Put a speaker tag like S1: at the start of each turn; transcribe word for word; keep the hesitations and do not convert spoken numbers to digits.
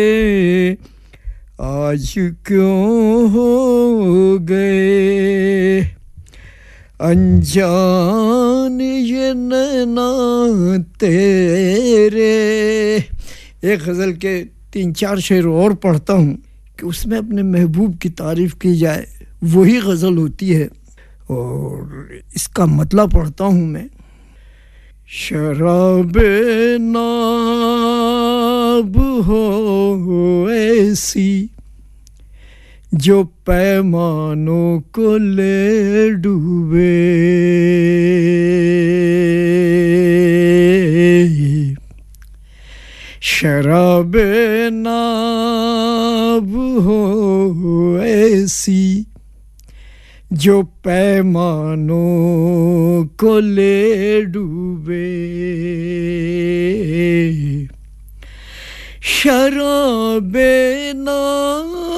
S1: آج کیوں ہو گئے انجان یہ نैنا تیرے. ایک غزل کے تین چار شعر اور پڑھتا ہوں کہ اس میں اپنے محبوب کی تعریف کی جائے, وہی غزل ہوتی ہے. اور اس کا مطلب پڑھتا ہوں میں. شراب ناب ہو ایسی جو پیمانوں کو لے ڈوبے, شراب ناب ہو ایسی جو پیمانوں کو لے ڈوبے, شراب ناب